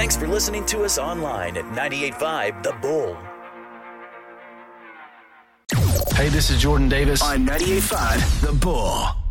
Thanks for listening to us online at 98.5 The Bull. Hey, this is Jordan Davis On 98.5 The Bull.